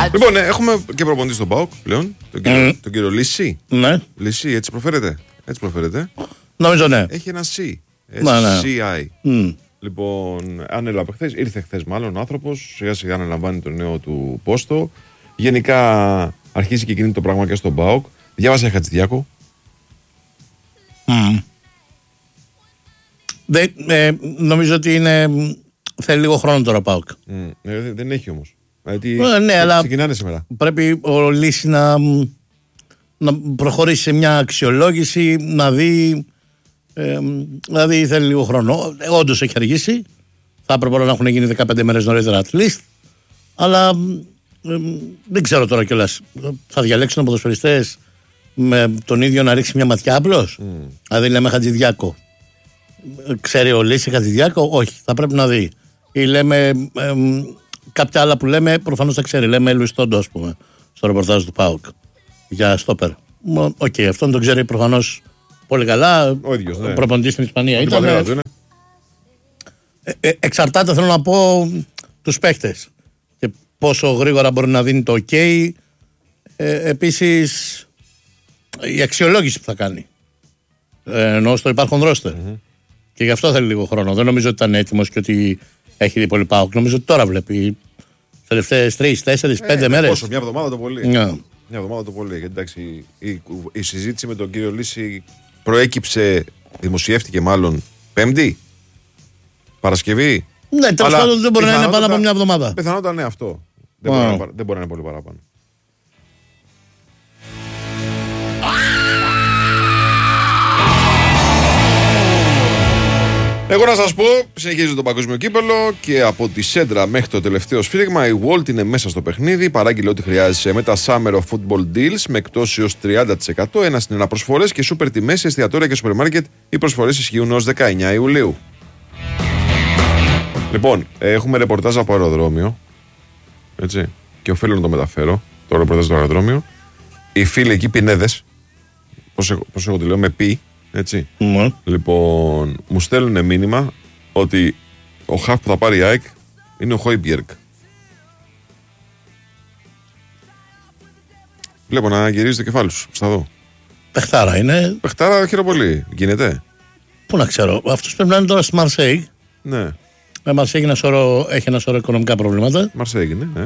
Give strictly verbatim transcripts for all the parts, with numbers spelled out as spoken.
Λοιπόν, ναι, έχουμε και προπονητή στον ΠΑΟΚ πλέον. Τον κύριο, mm. τον κύριο Λύση. Ναι. Λύση, έτσι προφέρεται. Έτσι προφέρεται. Νομίζω ναι. Έχει ένα C. Ναι, ναι. σι άι. Mm. Λοιπόν, ανέλαβε χθες, ήρθε χθες μάλλον ο άνθρωπος, σιγά σιγά αναλαμβάνει το νέο του πόστο. Γενικά αρχίζει και κινείται το πράγμα και στον ΠΑΟΚ. Διάβασα Χατζηδιάκο. Mm. Δε, ε, νομίζω ότι είναι, θέλει λίγο χρόνο τώρα ο ΠΑΟΚ. Mm. Ε, δεν έχει όμως. Δηλαδή, ε, ναι, αλλά ξεκινάνε σήμερα. Πρέπει ο Λύση να, να προχωρήσει σε μια αξιολόγηση, να δει. Ε, δηλαδή θέλει λίγο χρόνο. Ε, όντως έχει αργήσει. Θα έπρεπε να έχουν γίνει δεκαπέντε μέρες νωρίτερα at least. Αλλά ε, δεν ξέρω τώρα κιόλας. Θα διαλέξουν οι ποδοσφαιριστές με τον ίδιο να ρίξει μια ματιά απλώς. Mm. Δηλαδή λέμε Χατζηδιάκο. Ξέρει ο Λύση Χατζηδιάκο? Όχι. Θα πρέπει να δει. Ή λέμε ε, κάποια άλλα που λέμε προφανώς τα ξέρει. Λέμε Λουιστόντο, ας πούμε, στο ρεπορτάζ του ΠΑΟΚ για στόπερ. Οκ, okay, αυτόν τον ξέρει προφανώς πολύ καλά. Ο ίδιος, ναι. Προπονητής στην Ισπανία ήταν. Ε, ε, εξαρτάται, θέλω να πω, τους παίχτες και πόσο γρήγορα μπορεί να δίνει το ok. Ε, επίσης η αξιολόγηση που θα κάνει, ε, ενώ στο υπάρχον ρόστερ. Mm-hmm. Και γι' αυτό θέλει λίγο χρόνο. Δεν νομίζω ότι ήταν έτοιμος και ότι έχει δει πολύ ΠΑΟΚ. Νομίζω ότι τώρα βλέπει τελευταίες τρεις, τέσσερις, πέντε μέρες. Πόσο, μια εβδομάδα το πολύ. Yeah. Μια εβδομάδα το πολύ. Γιατί εντάξει, η, η συζήτηση με τον κύριο Λύση προέκυψε, δημοσιεύτηκε μάλλον Πέμπτη, Παρασκευή. Ναι, τέλος πάντων δεν μπορεί να είναι πάνω από μια εβδομάδα. Πιθανότατα ναι, αυτό. Δεν, wow. μπορεί, να, δεν μπορεί να είναι πολύ παραπάνω. Εγώ να σας πω, συνεχίζει το παγκόσμιο κύπελλο και από τη σέντρα μέχρι το τελευταίο σφύριγμα η Walt είναι μέσα στο παιχνίδι. Παράγγειλε ό,τι χρειάζεσαι με τα Summer of Football Deals με εκτόσεις έως τριάντα τοις εκατό, ένα στην ένα προσφορές και σούπερ τιμές σε εστιατόρια και σούπερ μάρκετ. Οι προσφορές ισχύουν έως δεκαεννιά Ιουλίου. Λοιπόν, έχουμε ρεπορτάζ από αεροδρόμιο. Έτσι. Και οφείλω να το μεταφέρω. Το ρεπορτάζ στο αεροδρόμιο. Οι φίλοι εκεί Πινέδες, πώς εγώ τη λέω, με πι. Έτσι. Mm. Λοιπόν, μου στέλνουν μήνυμα ότι ο χαφ που θα πάρει η ΑΕΚ είναι ο Χόιμπιερκ. Βλέπω να γυρίζει το κεφάλι σου. Θα δω. Πεχτάρα είναι. Πεχτάρα, χαίρομαι πολύ. Γίνεται. Πού να ξέρω. Αυτός πρέπει να είναι τώρα στη Μαρσέη. Ναι. Με Μαρσέη ένα σώρο, έχει ένα σώρο οικονομικά προβλήματα. Μαρσέη είναι, ναι.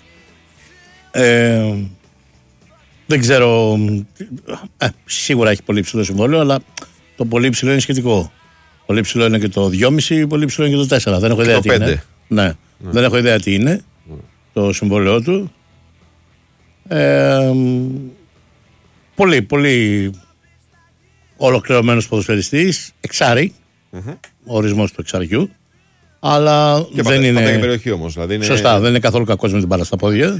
Ε, δεν ξέρω. Ε, σίγουρα έχει πολύ ψηλό συμβόλαιο, αλλά το πολύ ψηλό είναι σχετικό. Πολύ ψηλό είναι και το δυόμισι, πολύ ψηλό είναι και το τέσσερα. Δεν έχω ιδέα τι είναι. Ναι. Ναι. Δεν έχω ιδέα τι είναι ναι. το συμβόλαιό του. Ε, πολύ, πολύ ολοκληρωμένος ποδοσφαιριστής. Εξάρι. Mm-hmm. Ο ορισμός του εξαριού. Αλλά και δεν πατέ, είναι. Πατέ περιοχή όμως, δηλαδή είναι... Σωστά, δεν είναι καθόλου κακός με την μπάλα στα πόδια.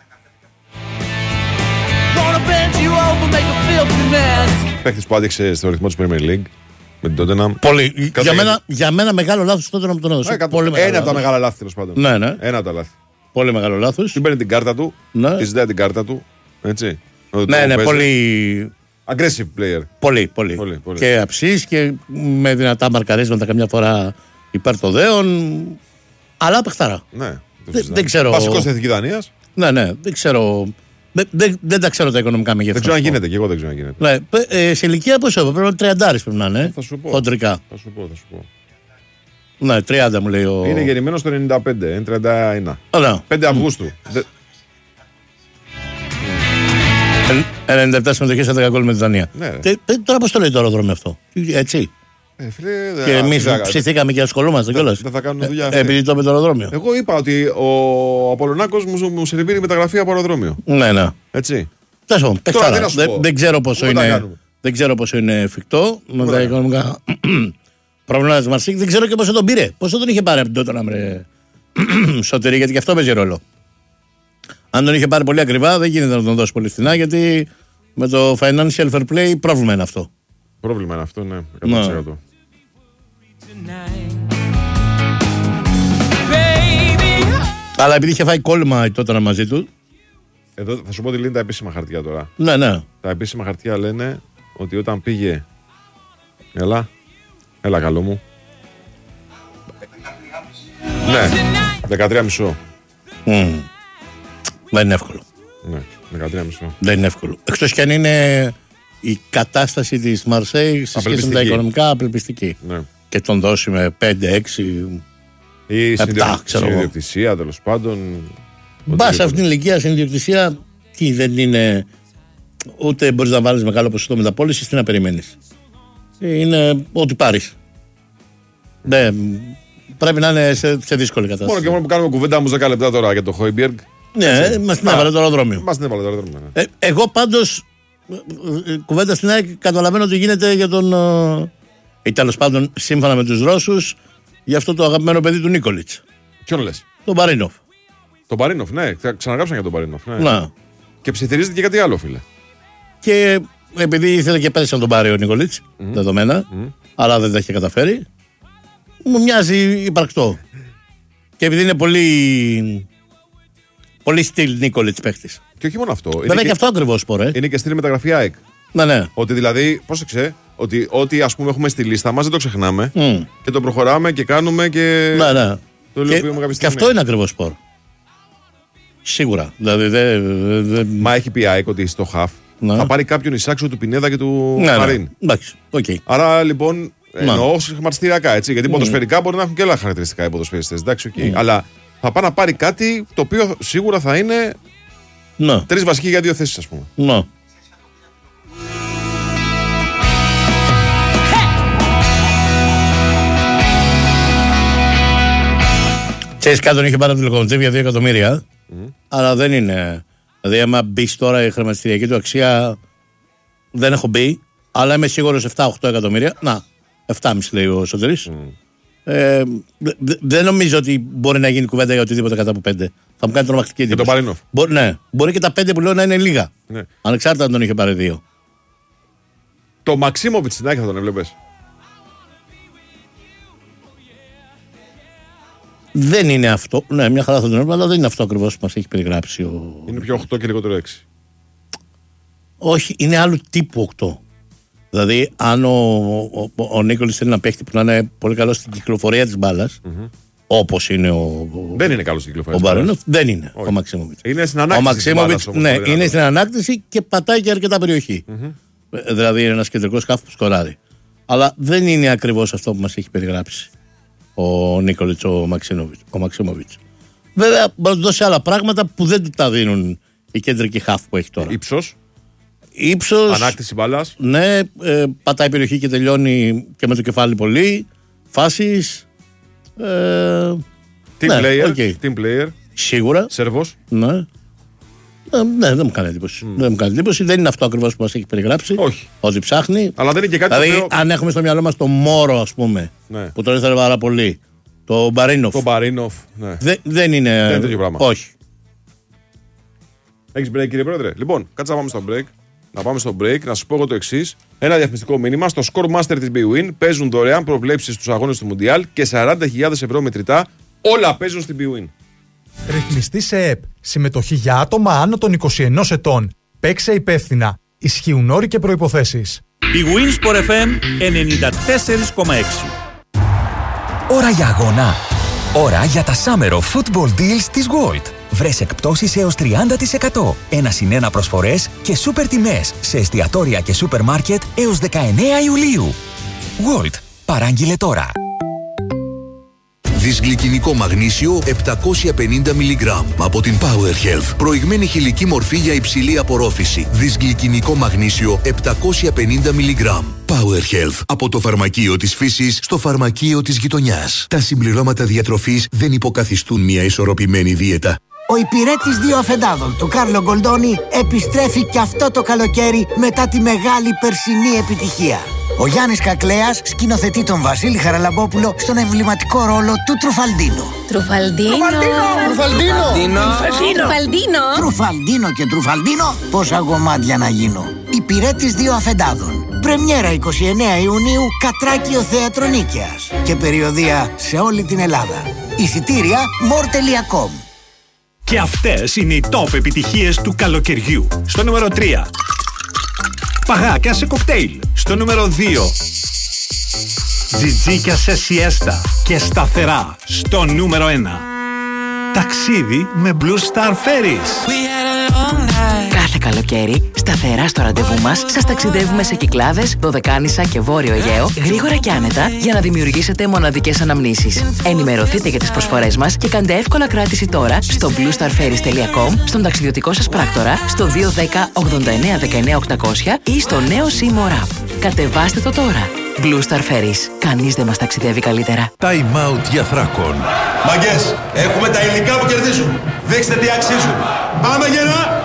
Παίκτης που άντεξε στο ρυθμό της Premier League με την Tottenham. Πολύ. Για μένα, για μένα μεγάλο λάθος τότε να μου τον έδωσε. Ε, Πολύ ένα λάθος. Από τα μεγάλα λάθη τέλος πάντων. Ναι, ναι. Ένα από τα λάθη. Πολύ μεγάλο λάθος. Την παίρνει την κάρτα του. Ναι. Τη ζητάει την κάρτα του. Έτσι. Ναι, ναι, πολύ. Aggressive player. Πολύ, πολύ. πολύ, πολύ. Και αψής και με δυνατά μαρκαρίσματα καμιά φορά υπέρ το δέον. Αλλά παιχτάρα. Ναι. Δεν, δεν ξέρω. Βασικός της Εθνικής Δανίας. Ναι, ναι, δεν ξέρω. Δεν, δεν, δεν τα ξέρω τα οικονομικά μεγέθη. Δεν ξέρω αν γίνεται και εγώ δεν ξέρω αν γίνεται. Ναι, ε, σε ηλικία πόσο πρέπει να είναι τριάντα πρέπει να είναι. Θα σου πω. Χοντρικά. Θα σου πω, θα σου πω. Ναι, τριάντα μου λέει ο. Είναι γεννημένος το ενενήντα πέντε, είναι τριάντα ένα. Ναι. πέντε Αυγούστου. Δε... ενενήντα επτά συμμετοχές, έντεκα γκολ με τη Δανία. Ναι. Τε, τώρα πώς το λέει το αεροδρόμιο αυτό. Έτσι. Ε, φίλε, και εμείς ψηθήκαμε και ασχολούμαστε κιόλας. Δεν θα κάνουν δουλειά. Ε, επειδή το με το αεροδρόμιο. Εγώ είπα ότι ο Απολωνάκος μου, μου σερβίρει μεταγραφή από αεροδρόμιο. Ναι, ναι. Έτσι. Τέσσερα, δεν, δεν, δεν, ξέρω πόσο είναι, δεν ξέρω πόσο είναι εφικτό με τα οικονομικά προβλήματα της Μαρσίκ. Δεν ξέρω και πόσο τον πήρε. Πόσο τον είχε πάρει από τότε να βρε Σωτηρή, γιατί και αυτό παίζει ρόλο. Αν τον είχε πάρει πολύ ακριβά, δεν γίνεται να τον δώσει πολύ φθηνά, γιατί με το financial fair play πρόβλημα είναι αυτό. Πρόβλημα είναι αυτό, ναι. εκατό τοις εκατό. Αλλά επειδή είχε φάει κόλλημα τότε μαζί του. Εδώ θα σου πω ότι λένε τα επίσημα χαρτιά τώρα. Ναι, ναι. Τα επίσημα χαρτιά λένε ότι όταν πήγε. Έλα. Έλα, καλό μου. Ναι, δεκατρία κόμμα πέντε. Mm. Δεν είναι εύκολο. Ναι, δεκατρία κόμμα πέντε. Δεν είναι εύκολο. Εκτός κι αν είναι η κατάσταση της Μαρσέη σε σχέση με τα οικονομικά απελπιστική. Ναι. Και τον δώσει με πέντε έξι. Ή συνδιοκτησία τέλος πάντων. Μπα σε αυτήν την ηλικία συνδιοκτησία τι δεν είναι. Ούτε μπορείς να βάλεις μεγάλο ποσοστό μεταπώλησης, τι να περιμένεις. Είναι ό,τι πάρεις. Ναι, πρέπει να είναι σε, σε δύσκολη κατάσταση. Μόνο και μόνο που κάνουμε κουβέντα μου δέκα λεπτά τώρα για το Χόιμπιεργκ. Ναι, μας την έβαλε το αεροδρόμιο. Μας την έβαλε το αεροδρόμιο. Ναι. Ε, εγώ πάντως κουβέντα στην ΑΕΚ καταλαβαίνω ότι γίνεται για τον. Ή τέλος πάντων σύμφωνα με τους Ρώσους για αυτό το αγαπημένο παιδί του Νίκολιτς. Ποιον λες? Τον Μπαρίνοφ. Τον Μπαρίνοφ, ναι, ξαναγράψαν για τον Μπαρίνοφ. Ναι. Να. Και ψιθυρίζεται και κάτι άλλο, φίλε. Και επειδή ήθελε και πέρυσι να τον πάρει ο Νίκολιτς, mm. δεδομένα, mm. αλλά δεν τα είχε καταφέρει, μου μοιάζει υπαρκτό. Και επειδή είναι πολύ. Πολύ στυλ Νίκολιτς παίχτης. Και όχι μόνο αυτό. Δεν είναι και αυτό ακριβώς σπορ, Είναι και στυλ μεταγραφή ΑΕΚ. Ναι, ναι. Ότι δηλαδή, πρόσεξε, ότι ό,τι ας πούμε έχουμε στη λίστα μας δεν το ξεχνάμε mm. και το προχωράμε και κάνουμε και. Ναι, ναι. Το υλοποιούμε κάποια στιγμή. Και αυτό είναι ακριβώς σπορ. Σίγουρα. Δηλαδή, δε, δε, δε... Μα έχει πει ΑΕΚ ότι στο χαφ ναι. θα πάρει κάποιον εισάξιο του Πινέδα και του ναι, Μαρίν. Ναι. Εντάξει, okay. Άρα λοιπόν εννοώ σχηματιστηριακά έτσι. Γιατί mm. ποδοσφαιρικά μπορεί να έχουν και άλλα χαρακτηριστικά οι ποδοσφαιριστές. Εντάξει, okay. mm. αλλά θα πάει να πάρει κάτι το οποίο σίγουρα θα είναι ναι. τρεις βασικοί για δύο θέσεις, ας πούμε. Ναι. Ξέρεις κάτι, τον είχε πάρει από τη Λοκομοτίβ για δύο εκατομμύρια, mm. αλλά δεν είναι. Δηλαδή, άμα μπει τώρα η χρηματιστηριακή του αξία, δεν έχω μπει, αλλά είμαι σίγουρος επτά οχτώ εκατομμύρια. Να, επτά κόμμα πέντε λέει ο Σωτήρης. Mm. Ε, δε, δεν νομίζω ότι μπορεί να γίνει κουβέντα για οτιδήποτε κατά από πέντε. Θα μου κάνει τρομακτική εντύπωση. Και τον Παρίνοφ. Μπορεί, ναι, μπορεί και τα πέντε που λέω να είναι λίγα. Ναι. Ανεξάρτητα αν τον είχε πάρει δύο. Το Μαξίμοβιτς στην ΑΕΚ θα τον έβλεπες? Δεν είναι αυτό. Ναι, μια χαρά θα τον έβλεπα, αλλά δεν είναι αυτό ακριβώς που μας έχει περιγράψει ο. Είναι πιο οκτώ και λιγότερο έξι. Όχι, είναι άλλου τύπου οκτώ. Δηλαδή, αν ο, ο, ο, ο Νίκολης θέλει να παίχτη που να είναι πολύ καλό στην κυκλοφορία της μπάλας, mm-hmm. όπως είναι ο. Δεν είναι καλό στην κυκλοφορία. Ο Μπαρίνοφ δεν είναι. Όχι. Ο Μαξίμοβιτς. Είναι στην ανάκτηση. Ο Μαξίμοβιτς, ναι, είναι είναι στην ανάκτηση και πατάει και αρκετά περιοχή. Mm-hmm. Δηλαδή, είναι ένας κεντρικός χάφ που σκοράρει. Αλλά δεν είναι ακριβώς αυτό που μας έχει περιγράψει ο Νίκολιτς, ο Μαξίμοβιτς. Βέβαια, μπορεί να δώσει άλλα πράγματα που δεν του τα δίνουν οι κεντρικοί χάφ που έχει τώρα. Ύψος. Ύψος, ανάκτηση μπάλας. Ναι, ε, πατάει περιοχή και τελειώνει και με το κεφάλι πολύ. Φάσεις. Ε, team, ναι, player, okay. team player. Σίγουρα. Σέρβος. Ναι. Ε, ναι, δεν μου κάνει εντύπωση. Mm. Δεν μου κάνει εντύπωση. Δεν είναι αυτό ακριβώς που μας έχει περιγράψει. Όχι. Ότι ψάχνει. Αλλά δεν είναι και κάτι. Δηλαδή, οποίο... αν έχουμε στο μυαλό μας το Μόρο, ας πούμε, ναι. που τον ήθελε πάρα πολύ. Το Μπαρίνοφ. Το Μπαρίνοφ. Ναι. Δε, δεν είναι. Δεν είναι τέτοιο πράγμα. Όχι. Έχεις break, κύριε Πρόεδρε? Λοιπόν, κάτσε να πάμε στο break. Να πάμε στο break, να σου πω εγώ το εξής. Ένα διαφημιστικό μήνυμα. Στο Scoremaster της BWIN παίζουν δωρεάν προβλέψεις στους αγώνες του Μουντιάλ και σαράντα χιλιάδες ευρώ μετρητά. Όλα παίζουν στην BWIN. Ρυθμιστή σε ΕΠ. Συμμετοχή για άτομα άνω των είκοσι ενός ετών. Παίξε υπεύθυνα. Ισχύουν όροι και προϋποθέσεις. BWIN Sport εφ εμ ενενήντα τέσσερα κόμμα έξι. Ώρα για αγώνα. Ώρα για τα Summer of Football Deals της Gold. Βρες εκπτώσεις έως τριάντα τοις εκατό. Ένα συν ένα προσφορές και σούπερ τιμές σε εστιατόρια και σούπερ μάρκετ έως δεκαεννέα Ιουλίου. Gold. Παράγγειλε τώρα. Δυσγλυκινικό μαγνήσιο επτακόσια πενήντα μιλιγκράμμ από την Power Health. Προηγμένη χηλική μορφή για υψηλή απορρόφηση. Δυσγλυκινικό μαγνήσιο επτακόσια πενήντα μιλιγκράμμ. Power Health. Από το φαρμακείο της φύσης στο φαρμακείο της γειτονιάς. Τα συμπληρώματα διατροφής δεν υποκαθιστούν μια ισορροπημένη δίαιτα. Ο υπηρέτης δύο αφεντάδων του Κάρλο Γκολντόνι επιστρέφει και αυτό το καλοκαίρι μετά τη μεγάλη περσινή επιτυχία. Ο Γιάννης Κακλέας σκηνοθετεί τον Βασίλη Χαραλαμπόπουλο στον εμβληματικό ρόλο του Τρουφαλντίνο. Τρουφαλντίνο! Τρουφαλντίνο! Τρουφαλντίνο! Τρουφαλντίνο και Τρουφαλντίνο, πόσα γομάτια να γίνω. Υπηρέτης δύο αφεντάδων. Πρεμιέρα εικοστή ενάτη Ιουνίου, Κατράκιο Θέατρο Νίκαιας. Και περιοδεία σε όλη την Ελλάδα. Εισιτήρια μορ τελεία κομ. Και αυτές είναι οι top επιτυχίες του καλοκαιριού. Στο νούμερο τρία. Παγάκια σε κοκτέιλ. Στο νούμερο δύο. Τζιτζίκια σε σιέστα και σταθερά. Στο νούμερο ένα. ταξίδι με Blue Star Ferries. Κάθε καλοκαίρι, σταθερά στο ραντεβού μας, σας ταξιδεύουμε σε Κυκλάδες, Δωδεκάνησα και Βόρειο Αιγαίο, γρήγορα και άνετα, για να δημιουργήσετε μοναδικές αναμνήσεις. Ενημερωθείτε για τις προσφορές μας και κάντε εύκολα κράτηση τώρα στο blue star ferries dot com, στον ταξιδιωτικό σας πράκτορα, στο δύο ένα μηδέν ογδόντα εννέα δεκαεννέα οκτακόσια ή στο νέο SIM App. Κατεβάστε το τώρα. Blue Star Ferries. Κανείς δεν μας ταξιδεύει καλύτερα. Time out για Θράκον. Μαγκές, έχουμε τα υλικά που κερδίζουν. Δείξτε τι αξίζουν. Πάμε γερά!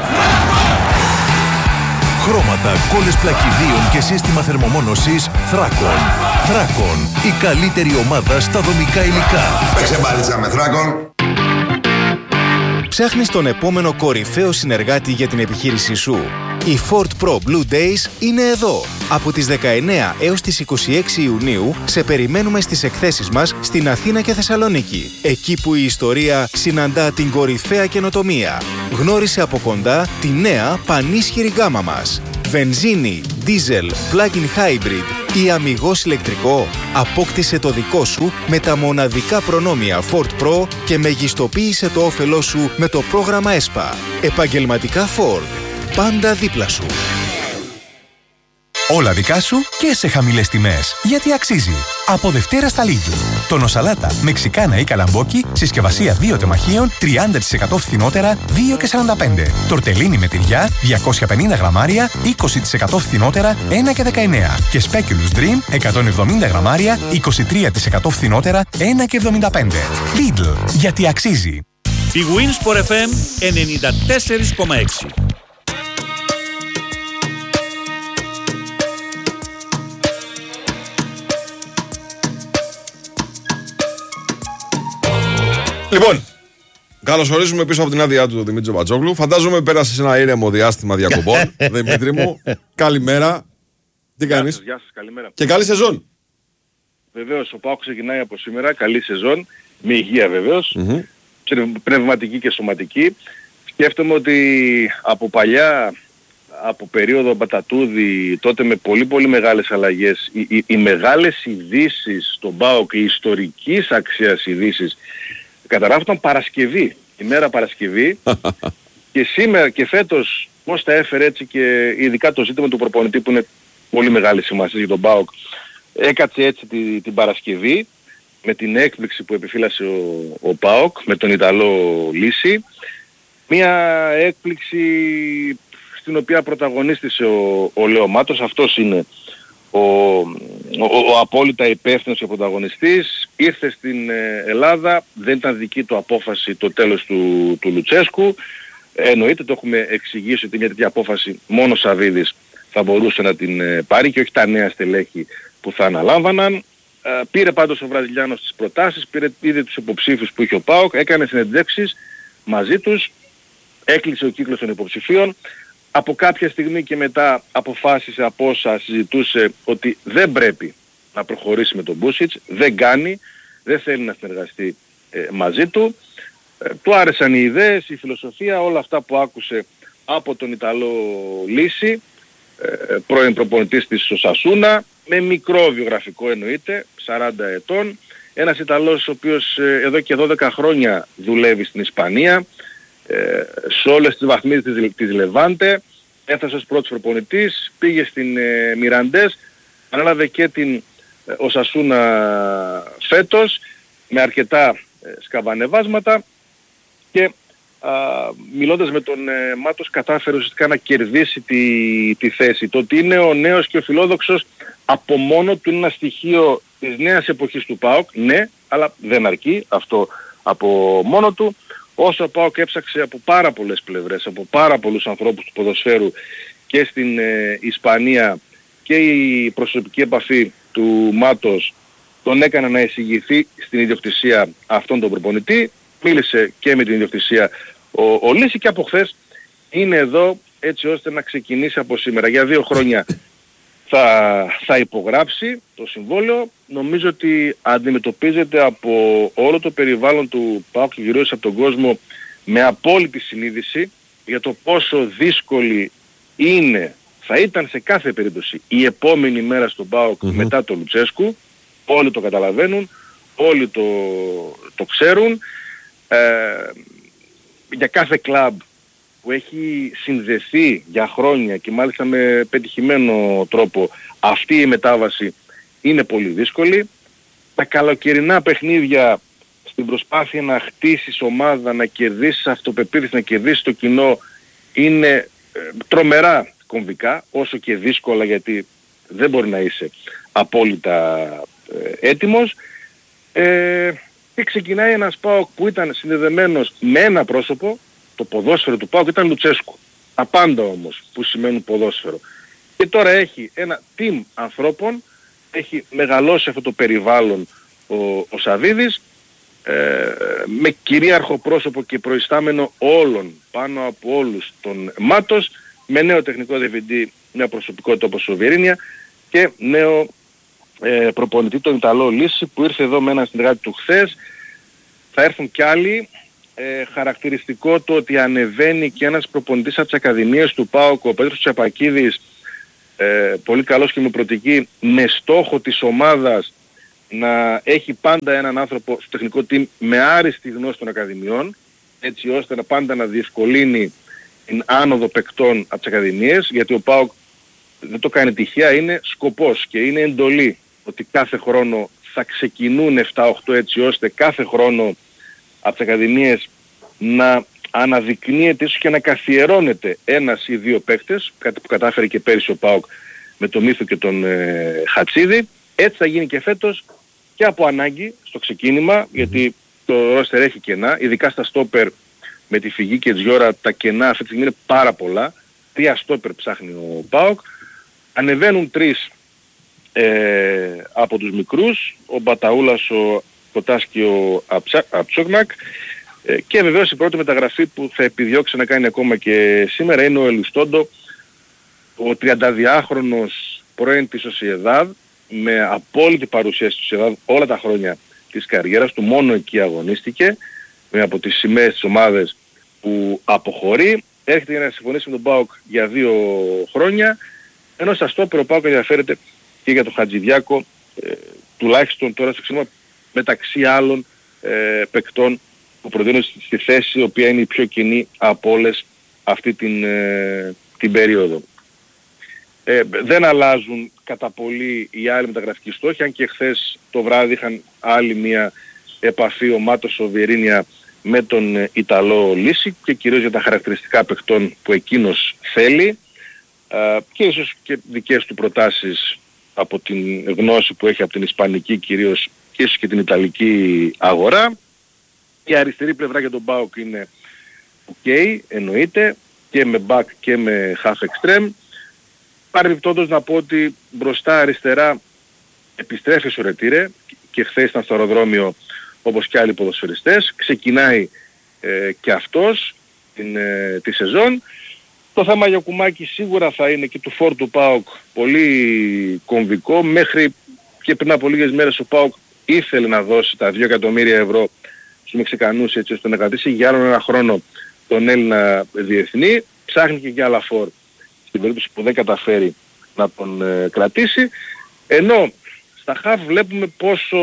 Χρώματα, κόλλες πλακιδίων και σύστημα θερμομόνωσης Θράκον. Θράκον. Η καλύτερη ομάδα στα δομικά υλικά. Παίξε μπάλιτσα με Θράκον. Ψάχνεις τον επόμενο κορυφαίο συνεργάτη για την επιχείρησή σου. Οι Ford Pro Blue Days είναι εδώ. Από τις δεκαεννέα έως τις είκοσι έξι Ιουνίου σε περιμένουμε στις εκθέσεις μας στην Αθήνα και Θεσσαλονίκη. Εκεί που η ιστορία συναντά την κορυφαία καινοτομία. Γνώρισε από κοντά τη νέα πανίσχυρη γκάμα μας. Βενζίνη, δίζελ, plug-in hybrid ή αμιγώς ηλεκτρικό. Απόκτησε το δικό σου με τα μοναδικά προνόμια Ford Pro και μεγιστοποίησε το όφελό σου με το πρόγραμμα ΕΣΠΑ. Επαγγελματικά Ford. Πάντα δίπλα σου. Όλα δικά σου και σε χαμηλές τιμές. Γιατί αξίζει. Από Δευτέρα στα Λίγκη. Τονοσαλάτα, μεξικάνα ή καλαμπόκι, συσκευασία δύο τεμαχίων, τριάντα τοις εκατό φθηνότερα, δύο και σαράντα πέντε. Τορτελίνι με τυριά, διακόσια πενήντα γραμμάρια, είκοσι τοις εκατό φθηνότερα, ένα και δεκαεννέα. Και Speculous Dream, εκατόν εβδομήντα γραμμάρια, είκοσι τρία τοις εκατό φθηνότερα, ένα και εβδομήντα πέντε. Lidl, γιατί αξίζει. Η Winsport εφ εμ ενενήντα τέσσερα κόμμα έξι. Λοιπόν, καλωσορίζουμε πίσω από την άδειά του τον Δημήτρη Τζομπατζόγλου. Φαντάζομαι πέρασε σε ένα ήρεμο διάστημα διακοπών. Δημήτρη μου, καλημέρα. Τι κάνεις? Γεια σας, καλημέρα. Και καλή σεζόν. Βεβαίως, ο ΠΑΟΚ ξεκινάει από σήμερα. Καλή σεζόν. Με υγεία βεβαίως. Mm-hmm. Πνευματική και σωματική. Σκέφτομαι ότι από παλιά, από περίοδο Μπατατούδη, τότε με πολύ πολύ μεγάλες αλλαγές, οι, οι, οι μεγάλες ειδήσεις στον ΠΑΟΚ, οι ιστορικής αξίας ειδήσεις, καταγράφονταν Παρασκευή, ημέρα Παρασκευή και σήμερα και φέτος πώς τα έφερε έτσι, και ειδικά το ζήτημα του προπονητή που είναι πολύ μεγάλη σημασία για τον ΠΑΟΚ, έκατσε έτσι την, την Παρασκευή με την έκπληξη που επιφύλασε ο, ο ΠΑΟΚ με τον Ιταλό Λύση, μια έκπληξη στην οποία πρωταγωνίστησε ο, ο Λέο Μάτος. Αυτός είναι ο, ο, ο απόλυτα υπεύθυνος και πρωταγωνιστής. Ήρθε στην Ελλάδα, δεν ήταν δική του απόφαση το τέλος του, του Λουτσέσκου. Εννοείται, το έχουμε εξηγήσει ότι μια τέτοια απόφαση μόνο ο Σαββίδης θα μπορούσε να την πάρει και όχι τα νέα στελέχη που θα αναλάμβαναν. Πήρε πάντως ο Βραζιλιάνος τις προτάσεις, πήρε ήδη τους υποψήφιους που είχε ο ΠΑΟΚ, έκανε συνεντεύξεις μαζί τους, έκλεισε ο κύκλος των υποψηφίων. Από κάποια στιγμή και μετά αποφάσισε από όσα συζητούσε ότι δεν πρέπει να προχωρήσει με τον Μπούσιτς, δεν κάνει, δεν θέλει να συνεργαστεί ε, μαζί του. Ε, του άρεσαν οι ιδέες, η φιλοσοφία, όλα αυτά που άκουσε από τον Ιταλό Λύση, ε, πρώην προπονητής της Οσασούνα, με μικρό βιογραφικό εννοείται, σαράντα ετών. Ένας Ιταλός ο οποίος ε, εδώ και δώδεκα χρόνια δουλεύει στην Ισπανία, Ε, σε όλες τις βαθμίδες της, της Λεβάντε, έφτασε ως πρώτος προπονητής, πήγε στην ε, Μιραντές, ανέλαβε και την ε, Οσασούνα φέτος με αρκετά ε, σκαμπανεβάσματα και α, μιλώντας με τον ε, Μάτος κατάφερε ουσιαστικά να κερδίσει τη, τη θέση. Το ότι είναι ο νέος και ο φιλόδοξος από μόνο του είναι ένα στοιχείο της νέας εποχής του ΠΑΟΚ, ναι, αλλά δεν αρκεί αυτό από μόνο του. Όσο ο ΠΑΟΚ έψαξε από πάρα πολλές πλευρές, από πάρα πολλούς ανθρώπους του ποδοσφαίρου και στην ε, Ισπανία, και η προσωπική επαφή του Μάτος τον έκανε να εισηγηθεί στην ιδιοκτησία αυτόν τον προπονητή. Μίλησε και με την ιδιοκτησία ο, ο Λύση και από χθες είναι εδώ έτσι ώστε να ξεκινήσει από σήμερα. Για δύο χρόνια θα, θα υπογράψει το συμβόλαιο. Νομίζω ότι αντιμετωπίζεται από όλο το περιβάλλον του ΠΑΟΚ και γυρίσει από τον κόσμο με απόλυτη συνείδηση για το πόσο δύσκολη είναι, θα ήταν σε κάθε περίπτωση, η επόμενη μέρα στον ΠΑΟΚ mm-hmm. μετά το Λουτσέσκου. Όλοι το καταλαβαίνουν, όλοι το, το ξέρουν. ε, για κάθε κλαμπ που έχει συνδεθεί για χρόνια και μάλιστα με πετυχημένο τρόπο, αυτή η μετάβαση είναι πολύ δύσκολη. Τα καλοκαιρινά παιχνίδια στην προσπάθεια να χτίσεις ομάδα, να κερδίσεις αυτοπεποίθηση, να κερδίσεις το κοινό, είναι ε, τρομερά κομβικά, όσο και δύσκολα, γιατί δεν μπορεί να είσαι απόλυτα ε, έτοιμος. Ε, και ξεκινάει ένας ΠΑΟΚ που ήταν συνδεδεμένος με ένα πρόσωπο. Το ποδόσφαιρο του ΠΑΟΚ ήταν Λουτσέσκου. Απάντα όμως που σημαίνουν ποδόσφαιρο. Και τώρα έχει ένα team ανθρώπων, έχει μεγαλώσει αυτό το περιβάλλον ο, ο Σαβίδης, ε, με κυρίαρχο πρόσωπο και προϊστάμενο όλων, πάνω από όλους, τον Μάτος, με νέο τεχνικό διευθυντή, μια προσωπικότητα όπως ο Βιερίνια, και νέο ε, προπονητή, τον Ιταλό Λύση, που ήρθε εδώ με έναν συνεργάτη του χθες. Θα έρθουν κι άλλοι. Ε, χαρακτηριστικό το ότι ανεβαίνει και ένας προπονητής από τις ακαδημίες του ΠΑΟΚ, ο Πέτρος Τσαπακίδης, ε, πολύ καλός και με προτική, με στόχο της ομάδας να έχει πάντα έναν άνθρωπο στο τεχνικό team με άριστη γνώση των ακαδημιών, έτσι ώστε να πάντα να διευκολύνει την άνοδο παικτών από τις ακαδημίες, γιατί ο ΠΑΟΚ δεν το κάνει τυχαία, είναι σκοπός και είναι εντολή ότι κάθε χρόνο θα ξεκινούν επτά οκτώ, έτσι ώστε κάθε χρόνο από τις ακαδημίες να αναδεικνύεται ίσως και να καθιερώνεται ένας ή δύο παίκτες, κάτι που κατάφερε και πέρυσι ο ΠΑΟΚ με τον Μίθο και τον ε, Χατσίδη. Έτσι θα γίνει και φέτος, και από ανάγκη στο ξεκίνημα, γιατί το ρόστερ έχει κενά, ειδικά στα στόπερ με τη φυγή και Τζιόρα, τα κενά αυτή τη στιγμή είναι πάρα πολλά. Τρία στόπερ ψάχνει ο ΠΑΟΚ. Ανεβαίνουν τρεις ε, από τους μικρούς, ο Μπαταούλας, ο Κοτάς και ο Αψόγνακ, ε, και βεβαίως η πρώτη μεταγραφή που θα επιδιώξει να κάνει ακόμα και σήμερα είναι ο Ελουστόντο, ο τριανταδυάχρονος πρώην της Σοσιεδάδ, με απόλυτη παρουσία στη Σοσιεδάδ όλα τα χρόνια της καριέρας του, μόνο εκεί αγωνίστηκε, με από τις σημαίες της ομάδες που αποχωρεί, έρχεται για να συμφωνήσει με τον ΠΑΟΚ για δύο χρόνια, ενώ στα στόπερ ο ΠΑΟΚ ενδιαφέρεται και για τον Χατζηδιάκο, ε, τουλάχιστον τώρα στο ξεκίνημα, μεταξύ άλλων ε, παικτών που προτείνουν στη θέση η οποία είναι η πιο κοινή από όλες αυτή την, ε, την περίοδο. Ε, δεν αλλάζουν κατά πολύ οι άλλοι μεταγραφικοί στόχοι, αν και χθες το βράδυ είχαν άλλη μια επαφή ο Μάτος, ο Βιερίνια, με τον Ιταλό Λύση, και κυρίως για τα χαρακτηριστικά παικτών που εκείνος θέλει, ε, και ίσως και δικές του προτάσεις από την γνώση που έχει από την Ισπανική κυρίως και ίσως και την Ιταλική αγορά. Η αριστερή πλευρά για τον ΠΑΟΚ είναι ok, εννοείται, και με back και με half extreme. Παρεμπιπτόντως να πω ότι μπροστά αριστερά επιστρέφει ο Ρετήρε, και χθες ήταν στο αεροδρόμιο όπως και άλλοι ποδοσφαιριστές. Ξεκινάει ε, και αυτός την, ε, τη σεζόν. Το θέμα για Κουμάκη σίγουρα θα είναι και του φόρ του ΠΑΟΚ πολύ κομβικό. Μέχρι και πριν από λίγες μέρες ο ΠΑΟΚ ήθελε να δώσει τα δύο εκατομμύρια ευρώ στους Μεξικανούς, έτσι ώστε να κρατήσει για άλλον ένα χρόνο τον Έλληνα διεθνή. Ψάχνει και για άλλα φόρ στην περίπτωση που δεν καταφέρει να τον ε, κρατήσει. Ενώ στα χαφ βλέπουμε πόσο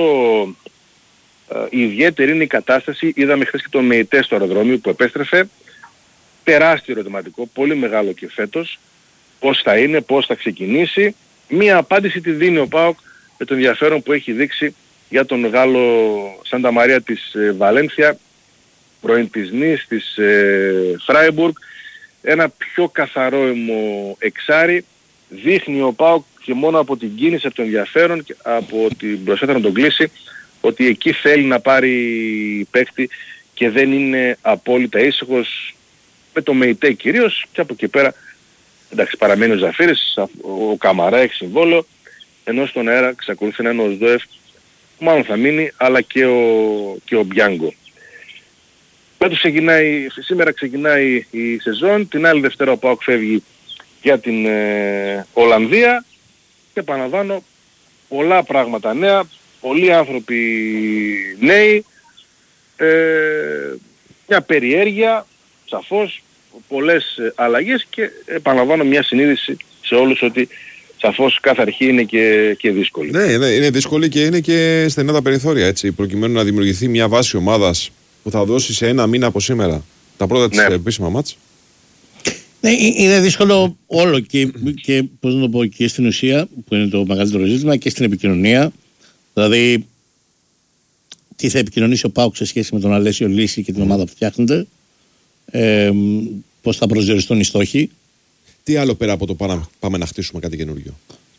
ε, ιδιαίτερη είναι η κατάσταση. Είδαμε χθες και τον Μεϊτέ στο αεροδρόμιο που επέστρεφε. Τεράστιο ερωτηματικό, πολύ μεγάλο και φέτος. Πώς θα είναι, πώς θα ξεκινήσει. Μία απάντηση τη δίνει ο ΠΑΟΚ με το ενδιαφέρον που έχει δείξει για τον Γάλλο Σάντα Μαρία της ε, Βαλένθια, πρώην της Νις, της ε, Φράιμπουργκ. Ένα πιο καθαρό αιμο εξάρι. Δείχνει ο ΠΑΟΚ και μόνο από την κίνηση, από το ενδιαφέρον και από την προσέτα να τον κλείσει, ότι εκεί θέλει να πάρει παίκτη και δεν είναι απόλυτα ήσυχος με το Μεϊτέ κυρίως, και από εκεί πέρα εντάξει παραμένει ο Ζαφύρης, ο Καμαρά έχει συμβόλαιο, ενώ στον αέρα εξακολουθεί να είναι ο Σδόεφ, μάλλον θα μείνει, αλλά και ο, και ο Μπιάνγκο. Πέτος ξεκινάει, σήμερα ξεκινάει η σεζόν, την άλλη Δευτέρα ο ΠΑΟΚ φεύγει για την ε, Ολλανδία, και επαναλαμβάνω πολλά πράγματα νέα, πολλοί άνθρωποι νέοι, ε, μια περιέργεια σαφώς, πολλές αλλαγές, και επαναλαμβάνω μια συνείδηση σε όλους ότι σαφώς κάθε αρχή είναι και, και δύσκολη. Ναι, ναι, είναι δύσκολη και είναι και στενά τα περιθώρια, έτσι, προκειμένου να δημιουργηθεί μια βάση ομάδας που που θα δώσει σε ένα μήνα από σήμερα τα πρώτα της Ναι. επίσημα μάτς. Ναι, είναι δύσκολο όλο και, και, πώς να το πω, και στην ουσία που είναι το μεγαλύτερο ζήτημα και στην επικοινωνία. Δηλαδή, τι θα επικοινωνήσει ο ΠΑΟΚ σε σχέση με τον Αλέσιο Λύση και την ομάδα που φτιάχνεται, ε, πώς θα προσδιοριστούν οι στόχοι. Τι άλλο πέρα από το πάμε, πάμε να χτίσουμε κάτι καινούργιο.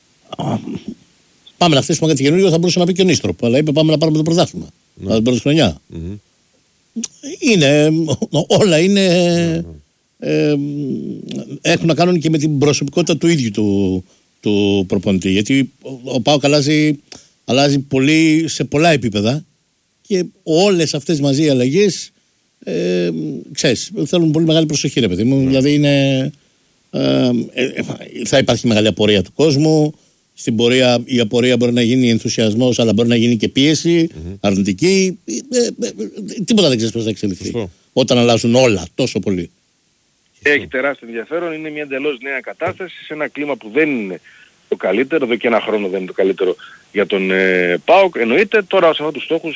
Πάμε να χτίσουμε κάτι καινούργιο, θα μπορούσε να πει και ο Νίστροπ, αλλά είπε πάμε να πάρουμε το πρωτάθλημα. Ναι. την πρώτη χρονιά. Mm-hmm. Είναι, όλα είναι, ε, έχουν να κάνουν και με την προσωπικότητα του ίδιου του, του προπονητή. Γιατί ο ΠΑΟΚ αλλάζει, αλλάζει πολύ, σε πολλά επίπεδα και όλες αυτές μαζί οι αλλαγές ε, ξέρεις, θέλουν πολύ μεγάλη προσοχή, ρε παιδί μου. Mm. Δηλαδή είναι, ε, ε, θα υπάρχει μεγάλη απορία του κόσμου. Στην πορεία η απορία μπορεί να γίνει ενθουσιασμός, αλλά μπορεί να γίνει και πίεση, mm-hmm. αρνητική. Ε, ε, ε, τίποτα δεν ξέρεις πώς θα εξελιχθεί. Σωστό. Όταν αλλάζουν όλα τόσο πολύ. Έχει τεράστιο ενδιαφέρον. Είναι μια εντελώς νέα κατάσταση σε ένα κλίμα που δεν είναι το καλύτερο. Εδώ και ένα χρόνο δεν είναι το καλύτερο για τον ε, ΠΑΟΚ. Εννοείται τώρα σε αυτούς τους στόχους